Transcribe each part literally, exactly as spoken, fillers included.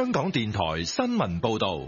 香港電台新聞報道。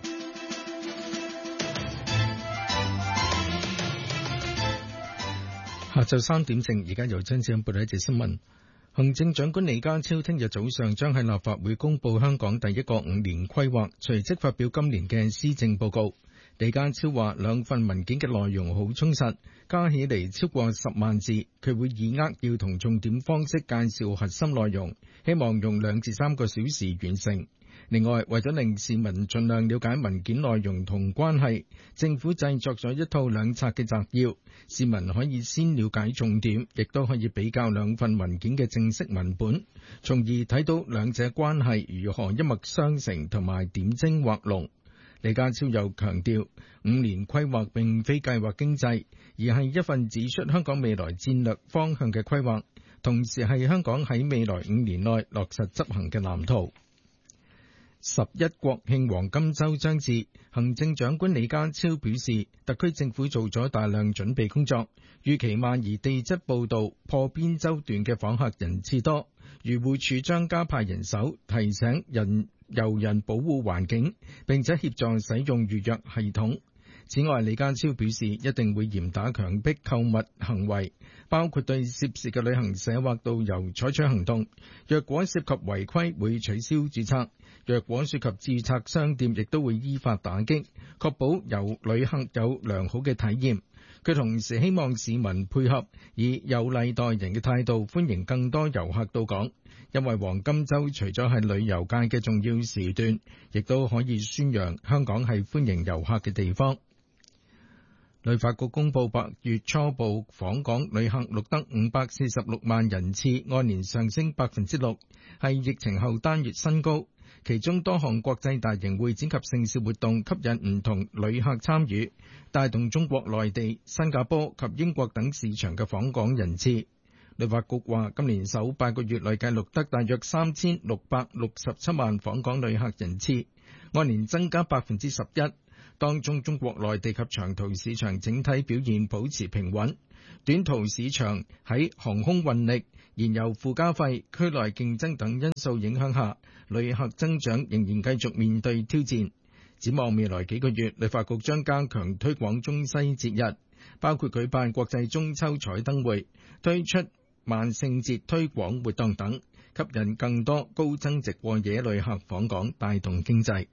下晝三點正，而家由張志恩報道一節新聞。行政長官李家超聽日早上將喺立法會公布香港第一個五年規劃，隨即發表今年嘅施政報告。李家超話兩份文件嘅內容好充實，加起嚟超過十萬字，佢會以扼要同重點方式介紹核心內容，希望用兩至三個小時完成。另外，為咗令市民盡量了解文件內容同關係，政府製作咗一套兩冊嘅摘要，市民可以先了解重點，亦都可以比較兩份文件嘅正式文本，從而睇到兩者關係如何一脈相承同埋點睛畫龍。李家超又強調，五年規劃並非計劃經濟，而係一份指出香港未來戰略方向嘅規劃，同時係香港喺未來五年內落實執行嘅藍圖。十一國慶黃金週將至，行政長官李家超表示，特區政府做咗大量準備工作，預期萬宜地質報道破邊洲段嘅訪客人次多，漁護署將加派人手提醒人遊人保護環境，並且協助使用預約系統。此外，李家超表示一定會嚴打強迫購物行為，包括對涉事嘅旅行社或導遊採取行動。若果涉及違規，會取消註冊；若果涉及註冊商店，亦都會依法打擊，確保由旅客有良好嘅體驗。佢同時希望市民配合，以有禮待人嘅態度歡迎更多遊客到港，因為黃金週除咗係旅遊界嘅重要時段，亦都可以宣揚香港係歡迎遊客嘅地方。旅發局公布八月初步訪港旅客錄得五百四十六萬人次，按年上升百分之六，係疫情後單月新高。其中多項國際大型會展及盛事活動吸引唔同旅客參與，帶動中國內地、新加坡及英國等市場嘅訪港人次。旅發局話，今年首八個月累計錄得大約三千六百六十七萬訪港旅客人次，按年增加百分之十一。當中中國內地及長途市場整體表現保持平穩，短途市場喺航空運力、燃油附加費、區內競爭等因素影響下，旅客增長仍然繼續面對挑戰。展望未來幾個月，旅發局將加強推廣中西節日，包括舉辦國際中秋彩燈會、推出萬聖節推廣活動等，吸引更多高增值過夜旅客訪港，帶動經濟。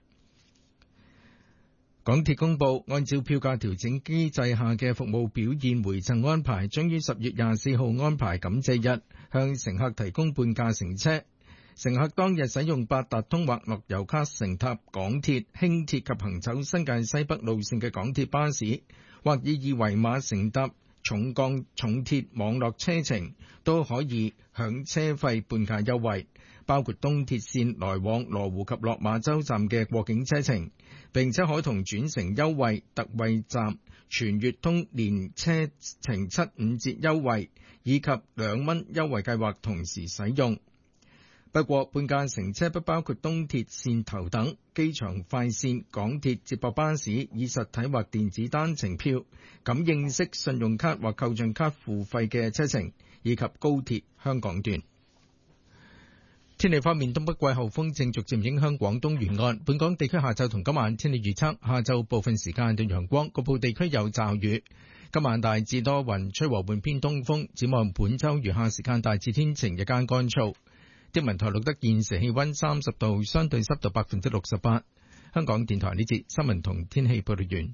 港鐵公布，按照票價調整機制下嘅服務表現回贈安排，將於十月廿四號安排感謝日，向乘客提供半價乘車。乘客當日使用八達通或樂悠卡乘搭港鐵、輕鐵及行走新界西北路線嘅港鐵巴士，或以二維碼乘搭重鋼重鐵網絡車程，都可以享車費半價優惠，包括東鐵線來往羅湖及落馬洲站嘅過境車程，並且可同轉乘優惠特惠站全月通連車程七五折優惠以及兩蚊優惠計劃同時使用。不過，半價乘車不包括東鐵線頭等、機場快線、港鐵接駁巴士以實體或電子單程票、感應式信用卡或扣賬卡付費嘅車程，以及高鐵香港段。天氣方面，東北季候風正逐漸影響廣東沿岸。本港地區下晝同今晚天氣預測：下晝部分時間有陽光，局部地區有驟雨。今晚大致多雲，吹和緩偏東風。展望本週餘下時間大致天晴，日間乾燥。天文台錄得現時氣溫三十度，相對濕度百分之六十八。香港電台呢節新聞同天氣報道完。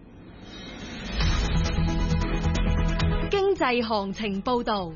經濟行情報道。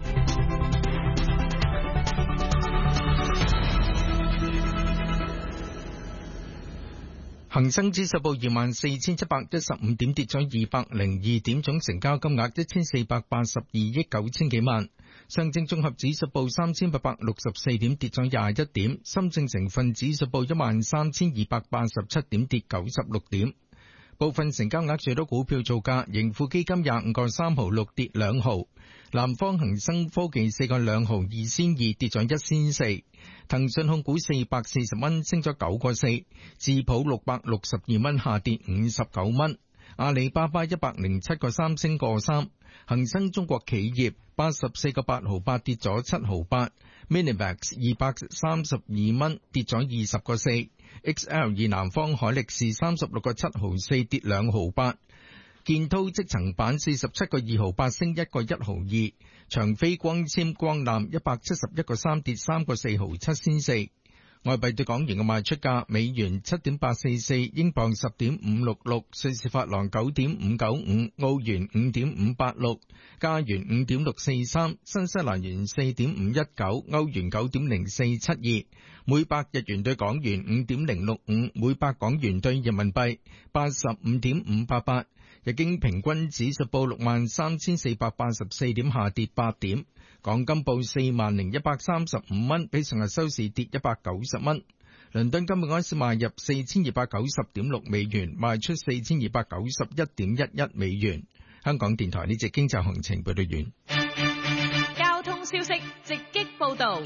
恒生指數報二萬四千七百一十五點，跌咗二百零二點，總成交金額一千四百八十二億九千幾萬。上證綜合指數報三千八百六十四點，跌咗廿一點。深證成分指數報一萬三千二百八十七點，跌九十六點。部分成交額最多股票造價：盈富基金廿五個三毫六，跌兩毫；南方恒生科技四個兩毫二仙二，跌咗一仙四；騰訊控股四百四十蚊，升咗九個四；智普六百六十二蚊，下跌五十九蚊； 阿里巴巴一百零七個三升個三，恒生中國企業八十四個八毫八跌咗七毫八 ，Minimax 二百三十二蚊跌咗二十個四 ，X L 二南方海力士三十六個七毫四跌兩毫八，建滔積層板四十七個二毫八升一個一毫二，長飛光纖光纜一百七十一個三跌三個四毫七仙四。外幣對港元嘅賣出價：美元七點八四四，英鎊十點五六六，瑞士法郎九點五九五，澳元五點五八六，加元五點六四三，新西蘭元四點五一九，歐元九點零四七二，每百日元對港元五點零六五，每百港元對人民幣八十五點五八八。日經平均指數報六萬三千四百八十四點，下跌八點。港金報四萬零一百三十五蚊，比上日收市跌一百九十蚊。倫敦金每盎司賣入四千二百九十點六美元，賣出四千二百九十一點一一美元。香港電台呢隻經濟行情報道完。 交通消息直擊報道。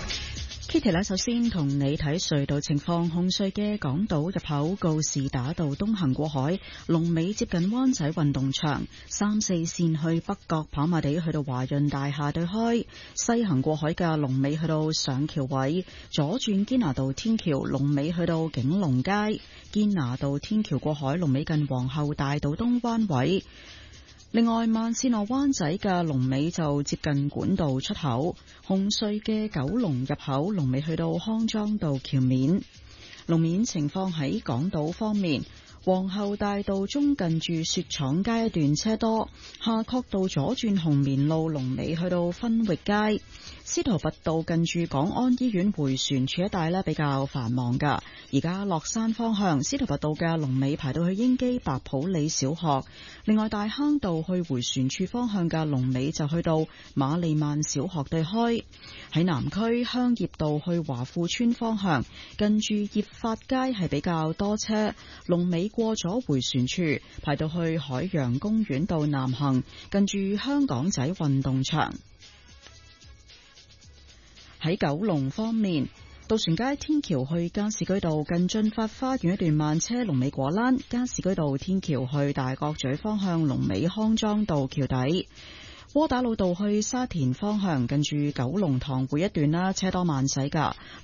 Kitty 呢，首先同你睇隧道情況。紅隧嘅港島入口告士打道東行過海，龍尾接近灣仔運動場；三四線去北角跑馬地去到華潤大廈對開，西行過海嘅龍尾去到上橋位，左轉堅拿道天橋龍尾去到景隆街，堅拿道天橋過海龍尾近皇后大道東灣位。另外，慢線落灣仔嘅龍尾就接近管道出口，紅隧嘅九龍入口龍尾去到康莊道橋面。路面情況喺港島方面，皇后大道中近住雪廠街一段車多，夏慤道左轉紅棉路龍尾去到分域街。司徒拔道近住港安醫院迴旋處一帶呢比較繁忙噶，而家落山方向司徒拔道嘅龍尾排到去英基白普理小學，另外大坑道去迴旋處方向嘅龍尾就去到瑪利曼小學對開。喺南區香葉道去華富村方向近住業發街係比較多車，龍尾過咗迴旋處排到去海洋公園道南行近住香港仔運動場。喺九龍方面，渡船街天橋去加士居道近駿發花園一段慢車，龍尾果欄；加士居道天橋去大角咀方向龍尾康莊道橋底；窩打老道去沙田方向近住九龍塘會一段啦，車多慢駛噶。